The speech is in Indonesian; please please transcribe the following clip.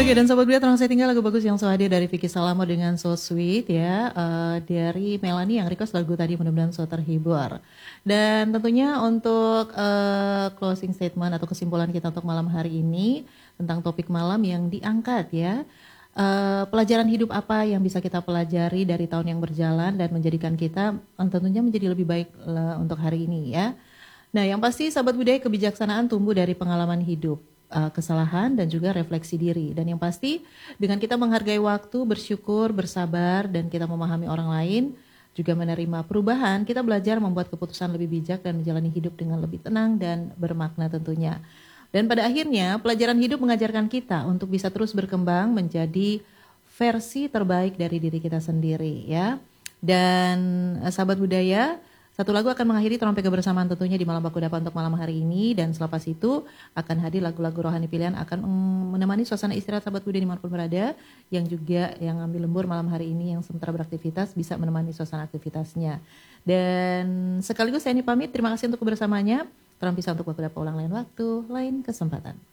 Oke, dan Sobat Budia tenang saya tinggal lagu bagus yang selalu hadir dari Vicky Salamo dengan So Sweet ya. Dari Melanie yang request lagu tadi, mudah-mudahan so terhibur. Dan tentunya untuk closing statement atau kesimpulan kita untuk malam hari ini tentang topik malam yang diangkat ya. Pelajaran hidup apa yang bisa kita pelajari dari tahun yang berjalan dan menjadikan kita tentunya menjadi lebih baik untuk hari ini ya. Nah, yang pasti sahabat budaya, kebijaksanaan tumbuh dari pengalaman hidup, kesalahan dan juga refleksi diri. Dan yang pasti dengan kita menghargai waktu, bersyukur, bersabar dan kita memahami orang lain, juga menerima perubahan, kita belajar membuat keputusan lebih bijak dan menjalani hidup dengan lebih tenang dan bermakna tentunya. Dan pada akhirnya pelajaran hidup mengajarkan kita untuk bisa terus berkembang menjadi versi terbaik dari diri kita sendiri ya. Dan sahabat budaya, satu lagu akan mengakhiri Trompet Kebersamaan tentunya di Malam Baku Dapa untuk malam hari ini. Dan selepas itu akan hadir lagu-lagu rohani pilihan akan menemani suasana istirahat sahabat budaya dimanapun berada. Yang juga yang ambil lembur malam hari ini yang sementara beraktivitas bisa menemani suasana aktivitasnya. Dan sekaligus saya ini pamit, terima kasih untuk kebersamanya. Salam pisah untuk Baku Dapa ulang lain waktu, lain kesempatan.